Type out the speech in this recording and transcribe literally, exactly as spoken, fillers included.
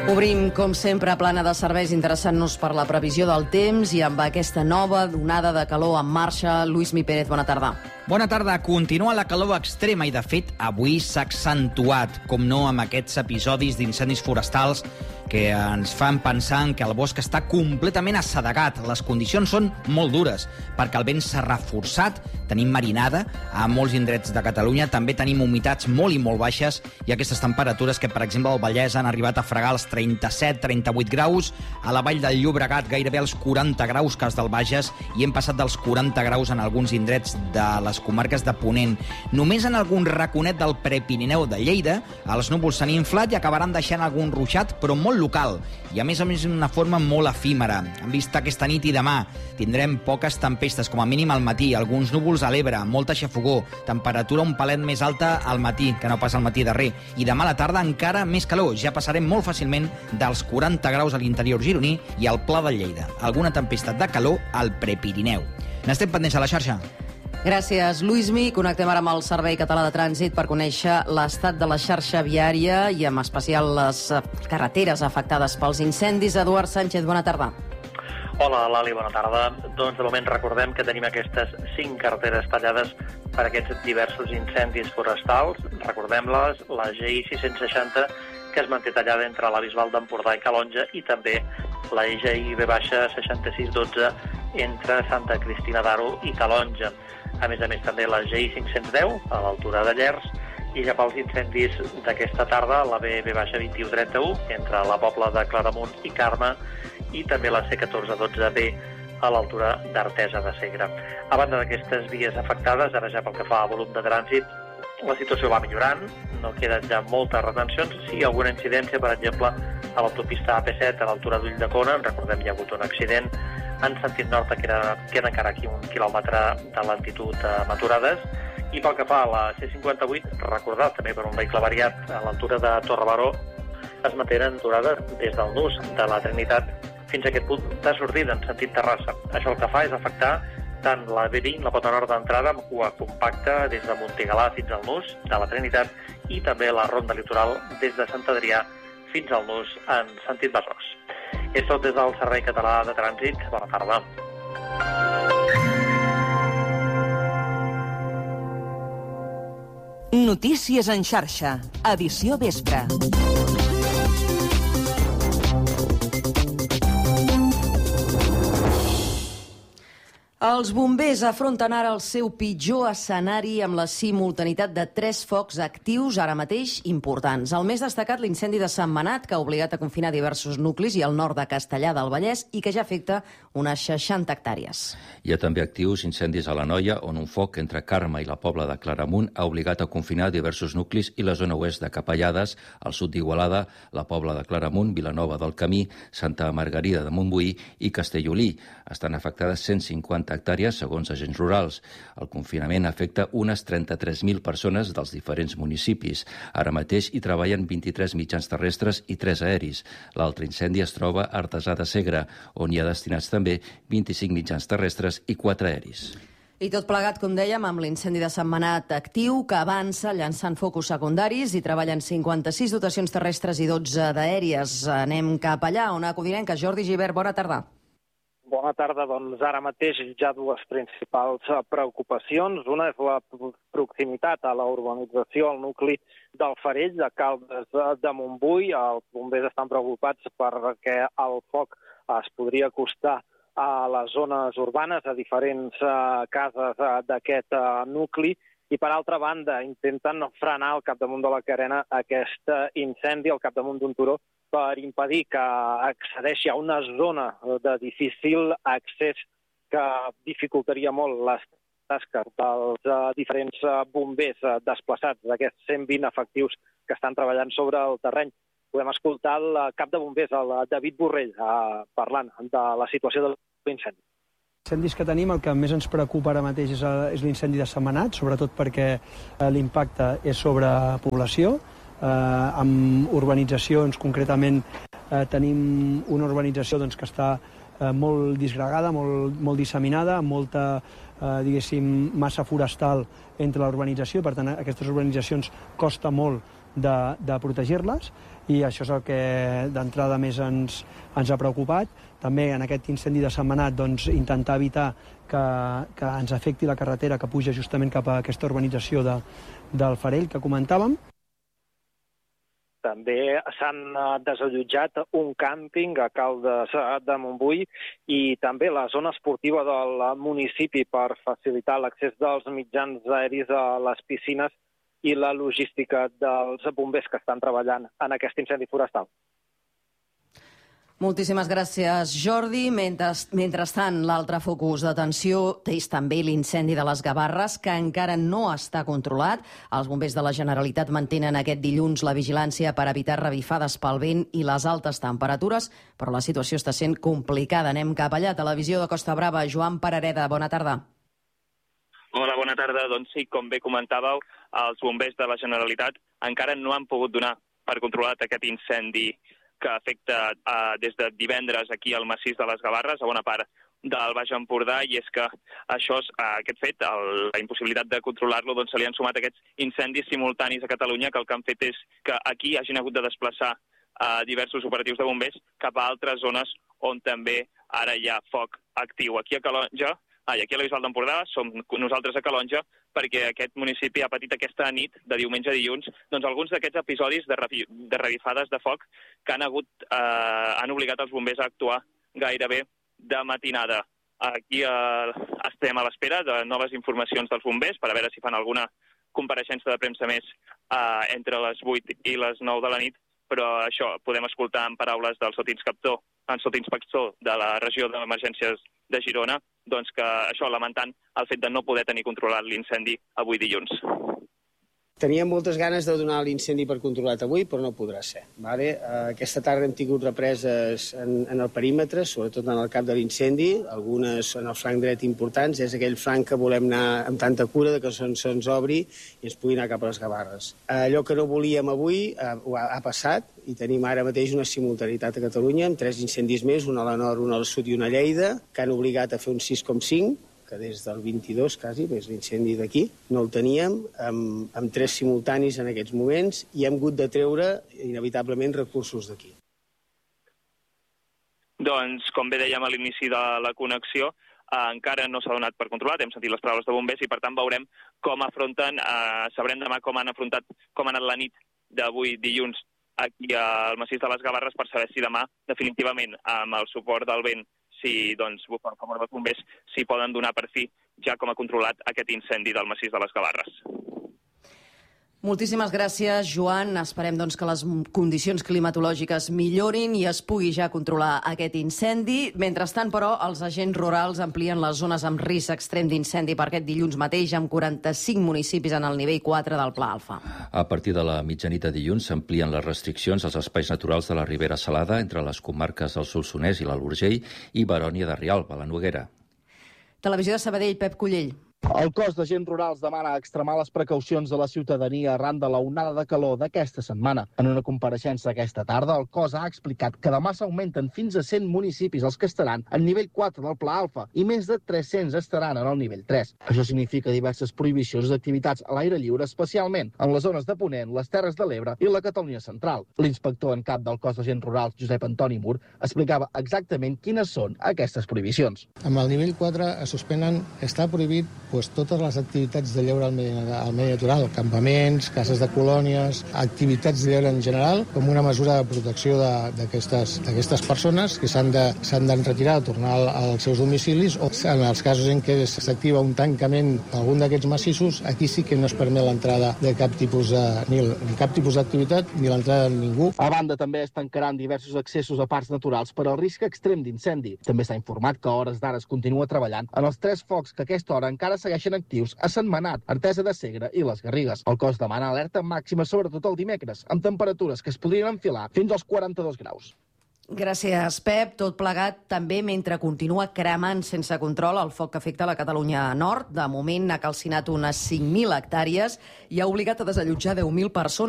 Obrim, com sempre, plana de serveis interessant-nos per la previsió del temps i amb aquesta nova onada de calor en marxa. Lluís Mi Pérez, bona tarda. Bona tarda. Continua la calor extrema i, de fet, avui s'ha accentuat, com no, amb aquests episodis d'incendis forestals que ens fan pensar que el bosc està completament assedegat. Les condicions són molt dures, perquè el vent s'ha reforçat, tenim marinada a molts indrets de Catalunya, també tenim humitats molt i molt baixes i aquestes temperatures que, per exemple, al Vallès han arribat a fregar els trenta-set trenta-vuit graus, a la Vall del Llobregat gairebé els quaranta graus, cas del Bages, i hem passat dels quaranta graus en alguns indrets de les comarques de Ponent. Només en algun raconet del Prepirineu de Lleida els núvols s'han inflat i acabaran deixant algun ruixat, però molt local, i a més a més d'una forma molt efímera. En vista aquesta nit i demà tindrem poques tempestes, com a mínim al matí, alguns núvols a l'Ebre, molta xafogor, temperatura un palet més alta al matí, que no pas al matí darrer, i demà a la tarda encara més calor. Ja passarem molt fàcilment dels quaranta graus a l'interior gironí i al Pla de Lleida. Alguna tempesta de calor al Prepirineu. N'estem pendents a la xarxa. Gràcies, Lluís Mi. Connectem ara amb el Servei Català de Trànsit per conèixer l'estat de la xarxa viària i, en especial, les carreteres afectades pels incendis. Eduard Sánchez, bona tarda. Hola, Lali, bona tarda. Doncs, de moment, recordem que tenim aquestes cinc carreteres tallades per aquests diversos incendis forestals. Recordem-les, la G I sis-cents seixanta, que es manté tallada entre la Bisbal d'Empordà i Calonge, i també la G I V-seixanta-sis dotze entre Santa Cristina d'Aro i Calonge. A més a més, també la G I cinc-cents deu, a l'altura de Llers, i ja pels incendis d'aquesta tarda, la B V-vint un trenta-u, entre la Pobla de Claramunt i Carme, i també la C catorze dotze B, a l'altura d'Artesa de Segre. A banda d'aquestes vies afectades, ara ja pel que fa a volum de trànsit, la situació va millorant, no queden ja moltes retencions, sí alguna incidència, per exemple, a l'autopista A P set, a l'altura d'Ulldecona, recordem hi ha hagut un accident, en sentit nord queda, queda encara aquí un quilòmetre de lentitud a Maturades, i pel que fa a la C cinquanta-vuit, recordar també per un vehicle variat a l'altura de Torrebaró, es mantenen aturades des del nus de la Trinitat fins a aquest punt de sortida en sentit Terrassa. Això el que fa és afectar tant la B vint, la pota nord d'entrada, amb cua compacta des de Montigalà fins al nus de la Trinitat, i també la ronda litoral des de Sant Adrià fins al nus en sentit Besòs. És tot des del Servei Català de Trànsit. Bona tarda. Notícies en xarxa, edició vespre. Els bombers afronten ara el seu pitjor escenari amb la simultaneïtat de tres focs actius ara mateix importants. El més destacat, l'incendi de Sentmenat, que ha obligat a confinar diversos nuclis, i al nord de Castellar del Vallès, i que ja afecta unes seixanta hectàrees. Hi ha també actius incendis a l'Anoia, on un foc entre Carme i la Pobla de Claramunt ha obligat a confinar diversos nuclis, i la zona oest de Capellades, al sud d'Igualada, la Pobla de Claramunt, Vilanova del Camí, Santa Margarida de Montbuí i Castellolí. Estan afectades cent cinquanta hectàrees, segons agents rurals. El confinament afecta unes trenta-tres mil persones dels diferents municipis. Ara mateix hi treballen vint-i-tres mitjans terrestres i tres aeris. L'altre incendi es troba a Artesà de Segre, on hi ha destinats també vint-i-cinc mitjans terrestres i quatre aeris. I tot plegat, com dèiem, amb l'incendi de Sentmenat actiu, que avança llançant focus secundaris, i treballen cinquanta-sis dotacions terrestres i dotze d'aèries. Anem cap allà, on acudirem, que Jordi Gibert, bona tarda. Bona tarda. Doncs ara mateix hi ha dues principals preocupacions. Una és la proximitat a la urbanització, al nucli del Farell, de Caldes de Montbui. Els bombers estan preocupats perquè el foc es podria acostar a les zones urbanes, a diferents cases d'aquest nucli, i per altra banda intenten frenar al capdamunt de la Carena aquest incendi, al capdamunt d'un turó, per impedir que accedeixi a una zona de difícil accés que dificultaria molt les tasques dels diferents bombers desplaçats, d'aquests cent vint efectius que estan treballant sobre el terreny. Podem escoltar el cap de bombers, el David Borrell, parlant de la situació de l'incendi. Incendis que tenim, el que més ens preocupa ara mateix és, és l'incendi de Sentmenat, sobretot perquè l'impacte és sobre població, eh, amb urbanitzacions, concretament eh, tenim una urbanització doncs, que està eh, molt disgregada, molt, molt disseminada, amb molta, eh, diguéssim, massa forestal entre la urbanització. Per tant, aquestes urbanitzacions costa molt de, de protegir-les, i això és el que d'entrada més ens, ens ha preocupat. També en aquest incendi de Sentmenat doncs, intentar evitar que, que ens afecti la carretera que puja justament cap a aquesta urbanització de, del Farell que comentàvem. També s'han desallotjat un càmping a Caldes de Montbui i també la zona esportiva del municipi per facilitar l'accés dels mitjans aeris a les piscines i la logística dels bombers que estan treballant en aquest incendi forestal. Moltíssimes gràcies, Jordi. Mentre, mentrestant, l'altre focus d'atenció és també l'incendi de les Gavarres, que encara no està controlat. Els bombers de la Generalitat mantenen aquest dilluns la vigilància per evitar revifades pel vent i les altes temperatures, però la situació està sent complicada. Anem cap allà. Televisió de Costa Brava. Joan Parareda, bona tarda. Hola, bona tarda. Doncs sí, com bé comentàveu, els bombers de la Generalitat encara no han pogut donar per controlat aquest incendi que afecta eh, des de divendres aquí al massís de les Gavarres, a bona part del Baix Empordà, i és que això, eh, aquest fet, el, la impossibilitat de controlar-lo, doncs se li han sumat aquests incendis simultanis a Catalunya, que el que han fet és que aquí hagin hagut de desplaçar eh, diversos operatius de bombers cap a altres zones on també ara hi ha foc actiu. Aquí a Calonja, ah, i aquí a la Bisbal d'Empordà, som nosaltres a Calonja, perquè aquest municipi ha patit aquesta nit, de diumenge a dilluns, doncs alguns d'aquests episodis de, revi de revifades de foc que han, hagut, eh, han obligat els bombers a actuar gairebé de matinada. Aquí eh, estem a l'espera de noves informacions dels bombers per a veure si fan alguna compareixença de premsa més eh, entre les vuit i les nou de la nit, però això podem escoltar en paraules del sotinspector, en sotinspector de la regió d'emergències de Girona, doncs que això, lamentant el fet de no poder tenir controlat l'incendi avui dilluns. Teníem moltes ganes de donar l'incendi per controlat avui, però no podrà ser. Vale? Aquesta tarda hem tingut represes en, en el perímetre, sobretot en el cap de l'incendi, algunes en el flanc dret importants. És aquell flanc que volem anar amb tanta cura de que se'ns se obri i es pugui anar cap a les Gavarres. Allò que no volíem avui ha, ha passat i tenim ara mateix una simultanitat a Catalunya amb tres incendis més, un a la nord, un al sud i una a Lleida, que han obligat a fer un sis coma cinc, que des del vint-i-dos, quasi, més l'incendi d'aquí, no el teníem, amb, amb tres simultanis en aquests moments, i hem hagut de treure, inevitablement, recursos d'aquí. Doncs, com bé dèiem a l'inici de la connexió, eh, encara no s'ha donat per controlat, hem sentit les paraules de bombers, i per tant veurem com afronten, eh, sabrem demà com han afrontat, com ha anat la nit d'avui dilluns aquí al massís de les Gavarres, per saber si demà, definitivament, amb el suport del vent, si doncs, bufen a favor dels bombers, si poden donar per fi ja com ha controlat aquest incendi del massís de les Gavarres. Moltíssimes gràcies, Joan. Esperem doncs, que les condicions climatològiques millorin i es pugui ja controlar aquest incendi. Mentrestant, però, els agents rurals amplien les zones amb risc extrem d'incendi per aquest dilluns mateix, amb quaranta-cinc municipis en el nivell quatre del Pla Alfa. A partir de la mitjanit de dilluns s'amplien les restriccions als espais naturals de la Ribera Salada entre les comarques del Solsonès i l'Alt Urgell i Barònia de Rialb, a la Noguera. Televisió de Sabadell, Pep Cullell. El cos d'agents rurals demana extremar les precaucions de la ciutadania arran de la onada de calor d'aquesta setmana. En una compareixença aquesta tarda, el cos ha explicat que demà s'augmenten fins a cent municipis els que estaran en nivell quatre del Pla Alfa i més de tres-cents estaran en el nivell tres. Això significa diverses prohibicions d'activitats a l'aire lliure, especialment en les zones de Ponent, les Terres de l'Ebre i la Catalunya Central. L'inspector en cap del cos d'agents rurals, Josep Antoni Mur, explicava exactament quines són aquestes prohibicions. Amb el nivell quatre es suspenen, està prohibit pues, totes les activitats de lleure al medi, al medi natural, campaments, cases de colònies, activitats de lleure en general, com una mesura de protecció d'aquestes persones que s'han d'enretirar, de tornar als seus domicilis, o en els casos en què s'activa un tancament d'algun d'aquests massissos, aquí sí que no es permet l'entrada de cap tipus de, ni, ni cap tipus d'activitat ni l'entrada de ningú. A banda, també es tancaran diversos accessos a parcs naturals per al risc extrem d'incendi. També s'ha informat que a hores d'ara es continua treballant en els tres focs que a aquesta hora encara segueixen actius a Sentmenat, Artesa de Segre i les Garrigues. El cos demana alerta màxima sobretot el dimecres, amb temperatures que es podrien enfilar fins als quaranta-dos graus. Gràcies, Pep. Tot plegat també mentre continua cremant sense control el foc que afecta la Catalunya Nord. De moment ha calcinat unes cinc mil hectàrees i ha obligat a desallotjar deu mil persones.